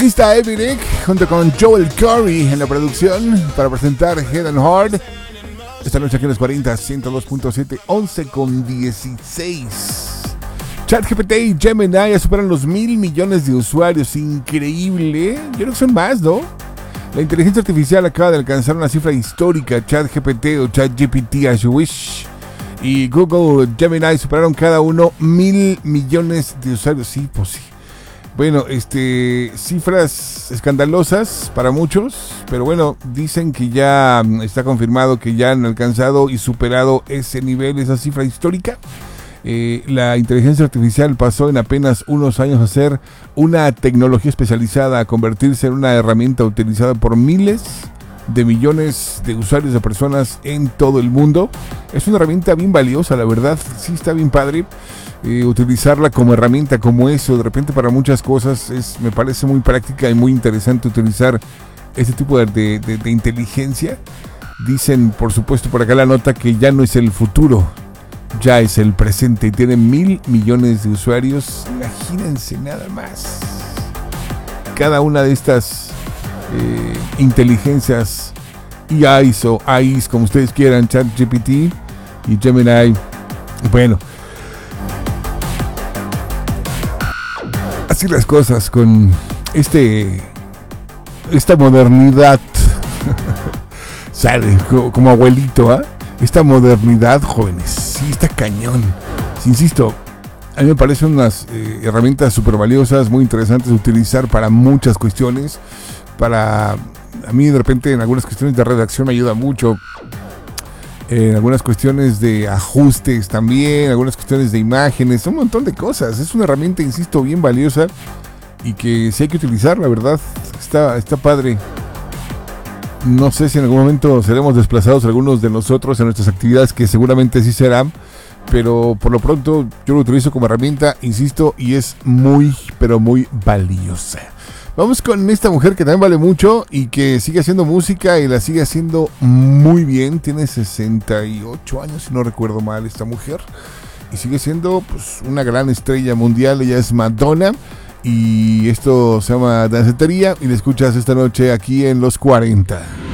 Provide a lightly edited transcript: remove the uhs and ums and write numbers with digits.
Aquí está Eminem junto con Joel Corey en la producción para presentar Head and Heart. Esta noche aquí en los 40, 102.7, 11:16. ChatGPT y Gemini ya superan los 1,000 millones de usuarios. Increíble. Yo creo que son más, ¿no? La inteligencia artificial acaba de alcanzar una cifra histórica. ChatGPT o ChatGPT as you wish y Google Gemini superaron cada uno 1,000 millones de usuarios. Sí, pues sí. Bueno, cifras escandalosas para muchos, pero bueno, dicen que ya está confirmado que ya han alcanzado y superado ese nivel, esa cifra histórica. La inteligencia artificial pasó en apenas unos años a ser una tecnología especializada, a convertirse en una herramienta utilizada por miles de millones de usuarios, de personas en todo el mundo. Es una herramienta bien valiosa, la verdad, sí está bien padre. Utilizarla como herramienta, como eso, de repente para muchas cosas me parece muy práctica y muy interesante utilizar este tipo de inteligencia. Dicen, por supuesto, por acá la nota que ya no es el futuro, ya es el presente y tiene 1,000 millones de usuarios. Imagínense nada más. Cada una de estas inteligencias, AIs o AIs, como ustedes quieran, ChatGPT y Gemini, bueno, así las cosas con esta modernidad. Sale como abuelito, ¿ah? Esta modernidad, jóvenes, sí está cañón. Insisto, a mí me parecen unas herramientas súper valiosas, muy interesantes de utilizar para muchas cuestiones. A mí de repente en algunas cuestiones de redacción me ayuda mucho. En algunas cuestiones de ajustes también, algunas cuestiones de imágenes, un montón de cosas. Es una herramienta, insisto, bien valiosa y que sí hay que utilizar, la verdad. Está padre. No sé si en algún momento seremos desplazados algunos de nosotros en nuestras actividades, que seguramente sí serán, pero por lo pronto yo lo utilizo como herramienta, insisto, y es muy, pero muy valiosa. Vamos con esta mujer que también vale mucho y que sigue haciendo música y la sigue haciendo muy bien. Tiene 68 años, si no recuerdo mal, esta mujer. Y sigue siendo pues una gran estrella mundial. Ella es Madonna. Y esto se llama Dancetería. Y la escuchas esta noche aquí en Los 40.